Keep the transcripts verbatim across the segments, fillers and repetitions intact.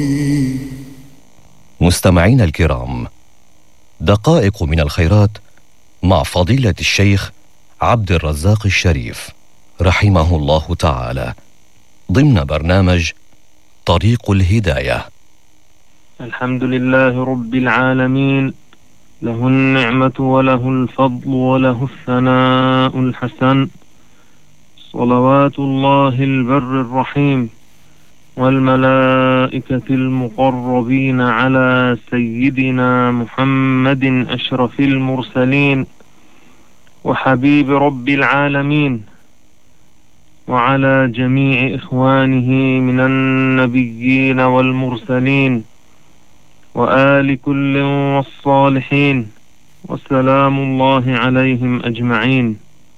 مستمعين الكرام، دقائق من الخيرات مع فضيلة الشيخ عبد الرزاق الشريف رحمه الله تعالى ضمن برنامج طريق الهداية. الحمد لله رب العالمين، له النعمة وله الفضل وله الثناء الحسن، صلوات الله البر الرحيم والملائكة المقربين على سيدنا محمد أشرف المرسلين وحبيب رب العالمين، وعلى جميع إخوانه من النبيين والمرسلين وآل كل والصالحين، وسلام الله عليهم أجمعين.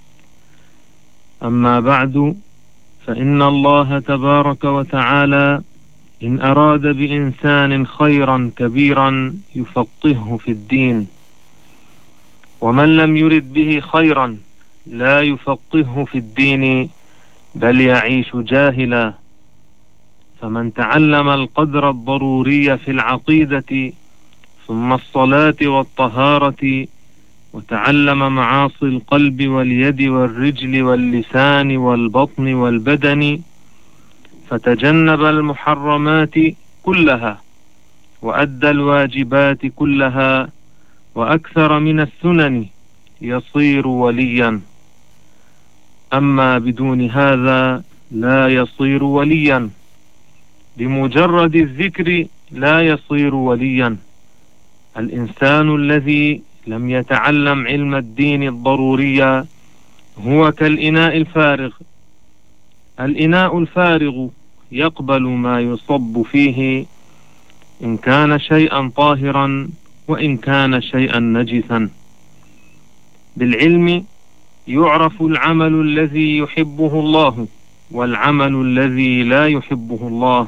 أما بعد، فإن الله تبارك وتعالى إن أراد بإنسان خيرا كبيرا يفقهه في الدين، ومن لم يرد به خيرا لا يفقهه في الدين بل يعيش جاهلا. فمن تعلم القدر الضروري في العقيدة ثم الصلاة والطهارة، وتعلم معاصي القلب واليد والرجل واللسان والبطن والبدن، فتجنب المحرمات كلها وأدى الواجبات كلها وأكثر من السنن، يصير وليا. أما بدون هذا لا يصير وليا، بمجرد الذكر لا يصير وليا. الإنسان الذي لم يتعلم علم الدين الضروري هو كالإناء الفارغ. الإناء الفارغ يقبل ما يصب فيه إن كان شيئا طاهرا وإن كان شيئا نجسا. بالعلم يعرف العمل الذي يحبه الله والعمل الذي لا يحبه الله.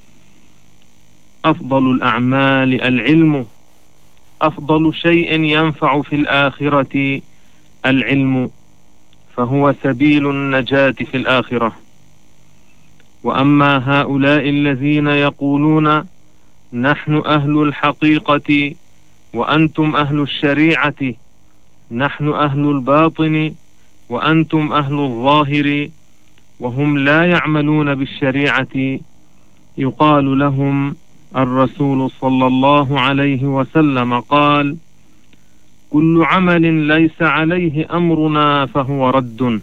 أفضل الأعمال العلم، أفضل شيء ينفع في الآخرة العلم، فهو سبيل النجاة في الآخرة. وأما هؤلاء الذين يقولون نحن أهل الحقيقة وأنتم أهل الشريعة، نحن أهل الباطن وأنتم أهل الظاهر، وهم لا يعملون بالشريعة، يقال لهم الرسول صلى الله عليه وسلم قال: كل عمل ليس عليه أمرنا فهو رد.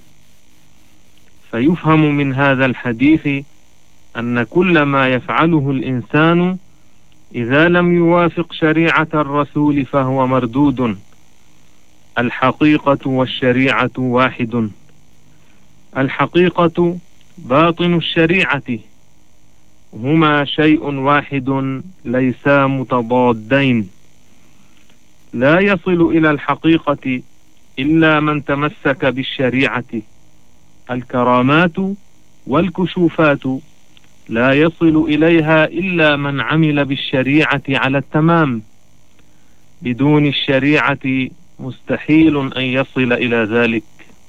فيفهم من هذا الحديث أن كل ما يفعله الإنسان إذا لم يوافق شريعة الرسول فهو مردود. الحقيقة والشريعة واحد. الحقيقة باطن الشريعة، هما شيء واحد ليسا متضادين. لا يصل إلى الحقيقة إلا من تمسك بالشريعة. الكرامات والكشوفات لا يصل إليها إلا من عمل بالشريعة على التمام. بدون الشريعة مستحيل أن يصل إلى ذلك.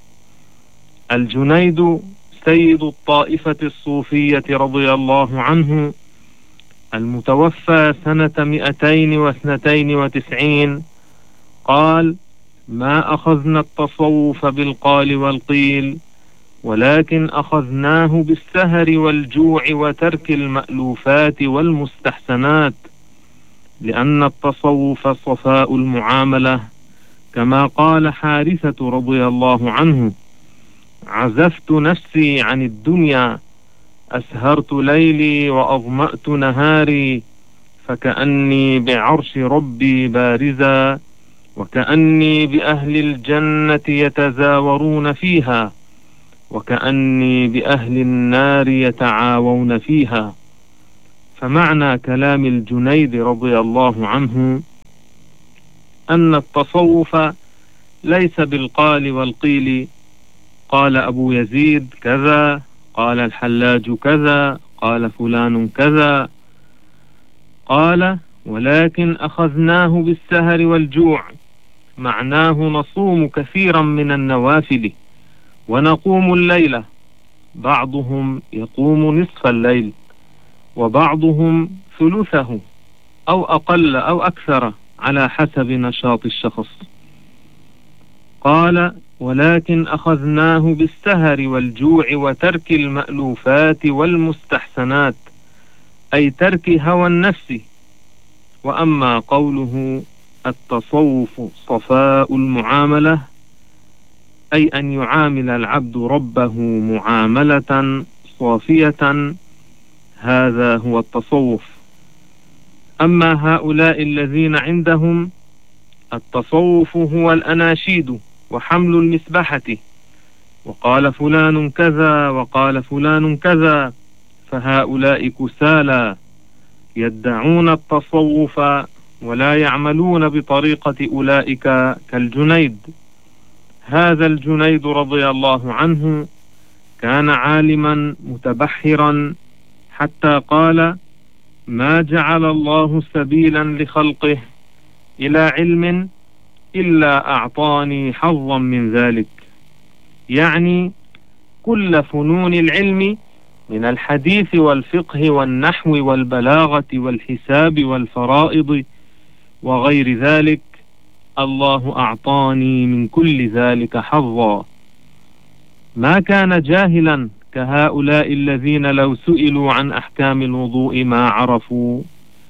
الجنيد سيد الطائفة الصوفية رضي الله عنه، المتوفى سنة مئتين واثنتين وتسعين، قال: ما أخذنا التصوف بالقال والقيل، ولكن أخذناه بالسهر والجوع وترك المألوفات والمستحسنات، لأن التصوف صفاء المعاملة، كما قال حارثة رضي الله عنه: عزفت نفسي عن الدنيا، أسهرت ليلي وأظمأت نهاري، فكأني بعرش ربي بارزا، وكأني بأهل الجنة يتزاورون فيها، وكأني بأهل النار يتعاون فيها. فمعنى كلام الجنيد رضي الله عنه أن التصوف ليس بالقال والقيل، قال أبو يزيد كذا، قال الحلاج كذا، قال فلان كذا، قال: ولكن أخذناه بالسهر والجوع، معناه نصوم كثيرا من النوافل ونقوم الليلة، بعضهم يقوم نصف الليل وبعضهم ثلثه أو أقل أو أكثر على حسب نشاط الشخص. قال: ولكن أخذناه بالسهر والجوع وترك المألوفات والمستحسنات، أي ترك هوى النفس. وأما قوله التصوف صفاء المعاملة، أي أن يعامل العبد ربه معاملة صافية، هذا هو التصوف. أما هؤلاء الذين عندهم التصوف هو الأناشيد وحمل المسبحة، وقال فلان كذا وقال فلان كذا، فهؤلاء كسالى يدعون التصوف ولا يعملون بطريقة أولئك كالجنيد. هذا الجنيد رضي الله عنه كان عالما متبحرا، حتى قال: ما جعل الله سبيلا لخلقه إلى علم إلا أعطاني حظا من ذلك، يعني كل فنون العلم من الحديث والفقه والنحو والبلاغة والحساب والفرائض وغير ذلك، الله أعطاني من كل ذلك حظا. ما كان جاهلا كهؤلاء الذين لو سئلوا عن أحكام الوضوء ما عرفوا،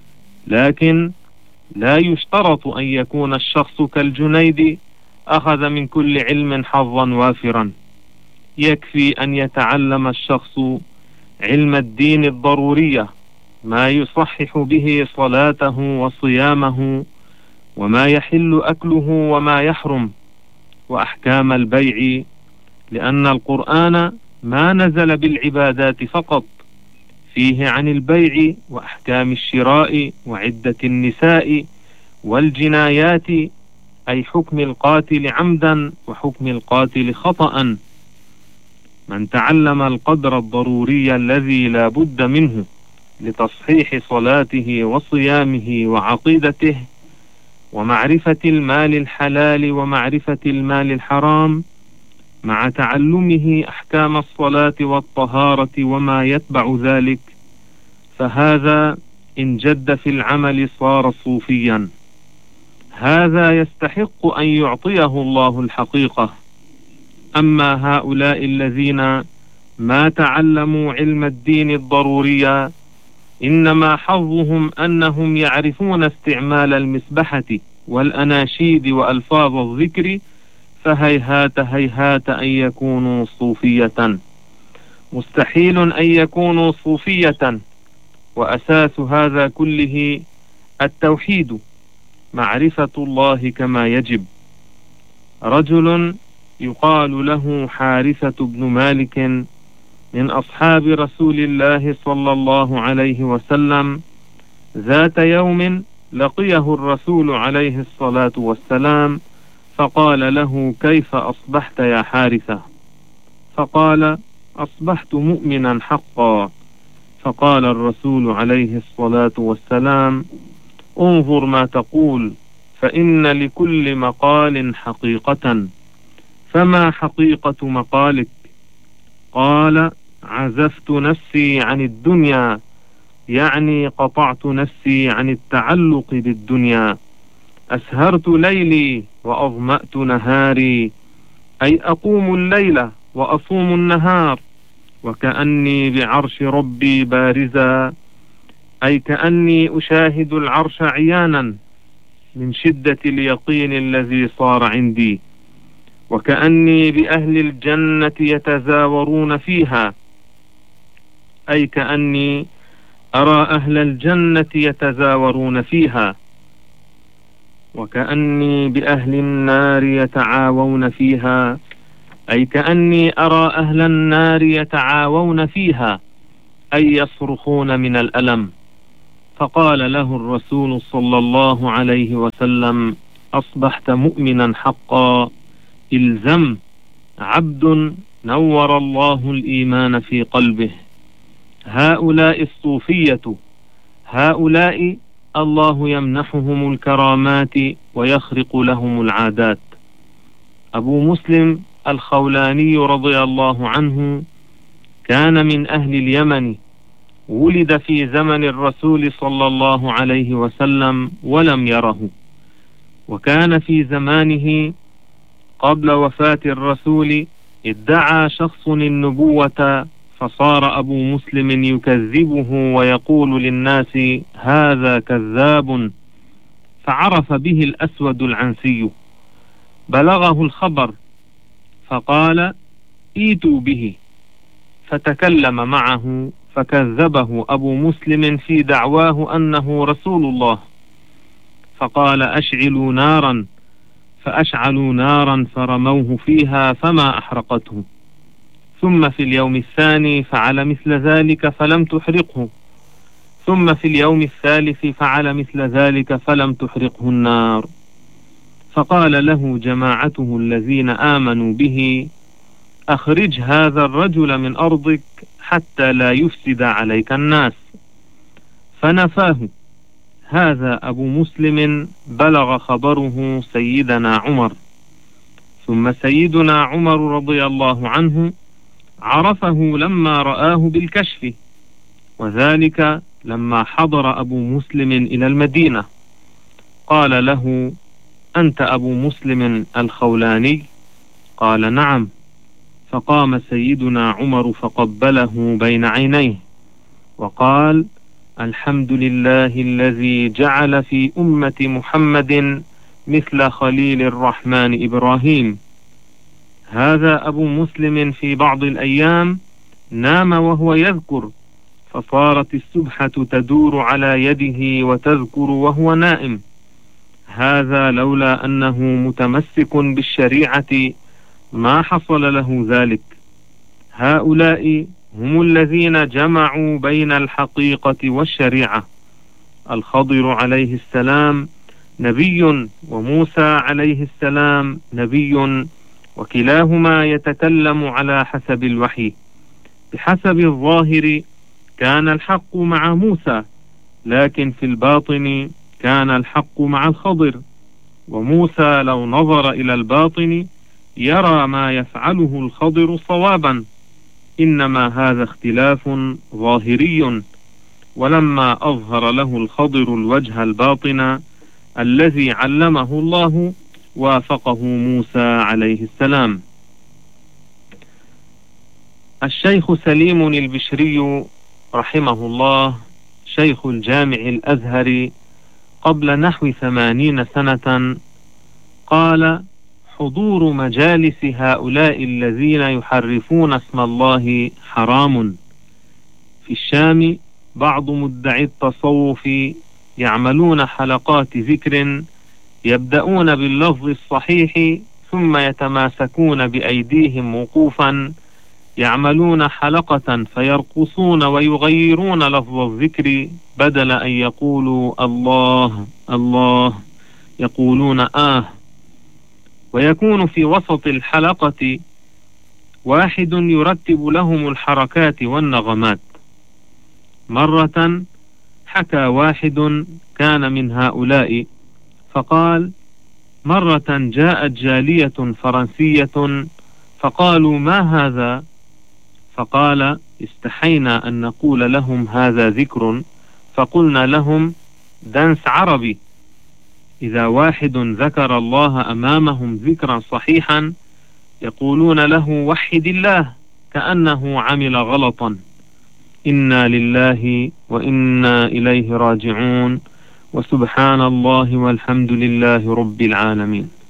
لكن لا يشترط أن يكون الشخص كالجنيد أخذ من كل علم حظا وافرا، يكفي أن يتعلم الشخص علم الدين الضرورية، ما يصحح به صلاته وصيامه، وما يحل أكله وما يحرم، وأحكام البيع، لأن القرآن ما نزل بالعبادات فقط، فيه عن البيع وأحكام الشراء وعدة النساء والجنايات، أي حكم القاتل عمدا وحكم القاتل خطأ. من تعلم القدر الضروري الذي لا بد منه لتصحيح صلاته وصيامه وعقيدته، ومعرفة المال الحلال ومعرفة المال الحرام، مع تعلمه أحكام الصلاة والطهارة وما يتبع ذلك، فهذا إن جد في العمل صار صوفيا. هذا يستحق أن يعطيه الله الحقيقة. أما هؤلاء الذين ما تعلموا علم الدين الضروري، إنما حظهم أنهم يعرفون استعمال المسبحة والأناشيد وألفاظ الذكر، فهيهات هيهات أن يكونوا صوفية. مستحيل أن يكونوا صوفية، وأساس هذا كله التوحيد، معرفة الله كما يجب. رجل يقال له حارثة بن مالك من أصحاب رسول الله صلى الله عليه وسلم، ذات يوم لقيه الرسول عليه الصلاة والسلام، فقال له: كيف أصبحت يا حارثة؟ فقال: أصبحت مؤمنا حقا. فقال الرسول عليه الصلاة والسلام: انظر ما تقول، فإن لكل مقال حقيقة، فما حقيقة مقالك؟ قال: عزفت نفسي عن الدنيا، يعني قطعت نفسي عن التعلق بالدنيا، أسهرت ليلي وأظمأت نهاري، أي أقوم الليل وأصوم النهار، وكأني بعرش ربي بارزا، أي كأني أشاهد العرش عيانا من شدة اليقين الذي صار عندي، وكأني بأهل الجنة يتزاورون فيها، أي كأني أرى أهل الجنة يتزاورون فيها، وكأني بأهل النار يتعاوون فيها، أي كأني أرى أهل النار يتعاوون فيها، أي يصرخون من الألم. فقال له الرسول صلى الله عليه وسلم: أصبحت مؤمنا حقا، إلزم، عبد نور الله الإيمان في قلبه. هؤلاء الصوفية، هؤلاء الله يمنحهم الكرامات ويخرق لهم العادات. أبو مسلم الخولاني رضي الله عنه كان من أهل اليمن، ولد في زمن الرسول صلى الله عليه وسلم ولم يره، وكان في زمانه قبل وفاة الرسول ادعى شخص النبوة، فصار أبو مسلم يكذبه ويقول للناس هذا كذاب، فعرف به الأسود العنسي، بلغه الخبر فقال ائتوا به، فتكلم معه فكذبه أبو مسلم في دعواه أنه رسول الله، فقال أشعلوا نارا، فأشعلوا نارا فرموه فيها فما أحرقته، ثم في اليوم الثاني فعل مثل ذلك فلم تحرقه، ثم في اليوم الثالث فعل مثل ذلك فلم تحرقه النار، فقال له جماعته الذين آمنوا به أخرج هذا الرجل من أرضك حتى لا يفسد عليك الناس، فنفاه. هذا أبو مسلم بلغ خبره سيدنا عمر، ثم سيدنا عمر رضي الله عنه عرفه لما رآه بالكشف، وذلك لما حضر أبو مسلم إلى المدينة، قال له أنت أبو مسلم الخولاني؟ قال نعم، فقام سيدنا عمر فقبله بين عينيه وقال الحمد لله الذي جعل في أمة محمد مثل خليل الرحمن إبراهيم. هذا أبو مسلم في بعض الأيام نام وهو يذكر، فصارت السبحة تدور على يده وتذكر وهو نائم، هذا لولا أنه متمسك بالشريعة ما حصل له ذلك. هؤلاء هم الذين جمعوا بين الحقيقة والشريعة. الخضر عليه السلام نبي، وموسى عليه السلام نبي، وكلاهما يتكلم على حسب الوحي. بحسب الظاهر كان الحق مع موسى، لكن في الباطن كان الحق مع الخضر، وموسى لو نظر إلى الباطن يرى ما يفعله الخضر صوابا، إنما هذا اختلاف ظاهري. ولما أظهر له الخضر الوجه الباطن الذي علمه الله وافقه موسى عليه السلام. الشيخ سليم البشري رحمه الله شيخ الجامع الأزهر قبل نحو ثمانين سنة قال حضور مجالس هؤلاء الذين يحرفون اسم الله حرام. في الشام بعض مدعي التصوف يعملون حلقات ذكر، يبدأون باللفظ الصحيح ثم يتماسكون بأيديهم وقوفا، يعملون حلقة فيرقصون ويغيرون لفظ الذكر، بدل أن يقولوا الله الله يقولون آه. ويكون في وسط الحلقة واحد يرتب لهم الحركات والنغمات. مرة حكى واحد كان من هؤلاء فقال مرة جاءت جالية فرنسية فقالوا ما هذا؟ فقال استحينا أن نقول لهم هذا ذكر، فقلنا لهم دنس عربي. إذا واحد ذكر الله أمامهم ذكرا صحيحا يقولون له وحد الله كأنه عمل غلطا. إنا لله وإنا إليه راجعون، وسبحان الله والحمد لله رب العالمين.